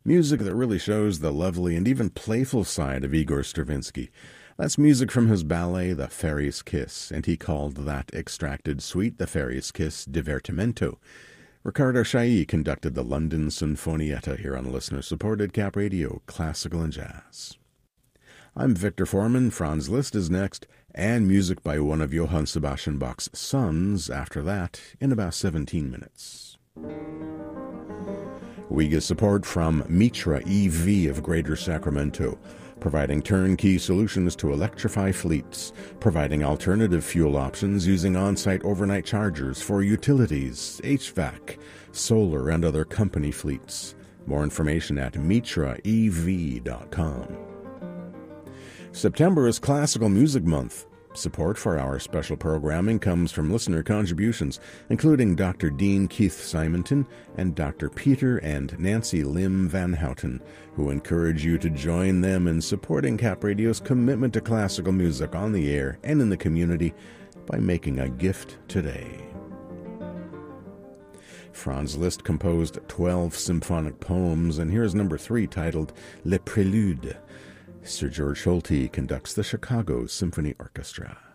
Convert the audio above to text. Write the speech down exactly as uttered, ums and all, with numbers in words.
Music that really shows the lovely and even playful side of Igor Stravinsky. That's music from his ballet, The Fairy's Kiss, and he called that extracted suite, The Fairy's Kiss, Divertimento. Riccardo Chailly conducted the London Sinfonietta here on listener-supported Cap Radio, Classical and Jazz. I'm Victor Foreman. Franz Liszt is next, and music by one of Johann Sebastian Bach's sons after that in about seventeen minutes. We get support from Mitra E V of Greater Sacramento, providing turnkey solutions to electrify fleets, providing alternative fuel options using on-site overnight chargers for utilities, H V A C, solar, and other company fleets. More information at mitra e v dot com. September is Classical Music Month. Support for our special programming comes from listener contributions, including Doctor Dean Keith Simonton and Doctor Peter and Nancy Lim Van Houten, who encourage you to join them in supporting Cap Radio's commitment to classical music on the air and in the community by making a gift today. Franz Liszt composed twelve symphonic poems, and here's number three, titled Le Prélude. Sir George Solti conducts the Chicago Symphony Orchestra.